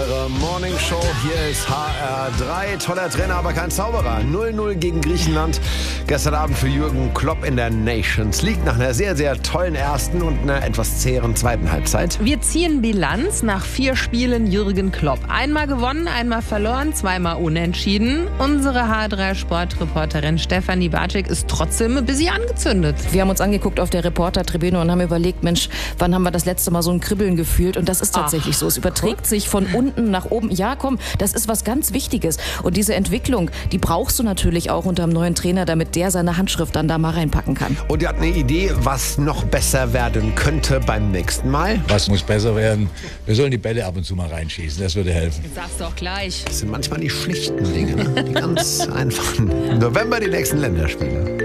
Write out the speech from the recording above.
unsere Morning Show. Hier ist HR3. Toller Trainer, aber kein Zauberer. 0-0 gegen Griechenland. Gestern Abend für Jürgen Klopp in der Nations League nach einer sehr, sehr tollen ersten und einer etwas zähen zweiten Halbzeit. Wir ziehen Bilanz nach 4 Spielen Jürgen Klopp. Einmal gewonnen, einmal verloren, zweimal unentschieden. Unsere HR3-Sportreporterin Stefanie Bartschik ist trotzdem ein bisschen angezündet. Wir haben uns angeguckt auf der Reportertribüne und haben überlegt, Mensch, wann haben wir das letzte Mal so ein Kribbeln gefühlt? Und das ist tatsächlich so. Es überträgt sich von unten nach oben. Ja, komm, das ist was ganz Wichtiges. Und diese Entwicklung, die brauchst du natürlich auch unter einem neuen Trainer, damit der seine Handschrift dann da mal reinpacken kann. Und ihr habt eine Idee, was noch besser werden könnte beim nächsten Mal? Was muss besser werden? Wir sollen die Bälle ab und zu mal reinschießen. Das würde helfen. Sag's doch gleich. Das sind manchmal die schlichten Dinge, ne? Die ganz einfachen. Im November die nächsten Länderspiele.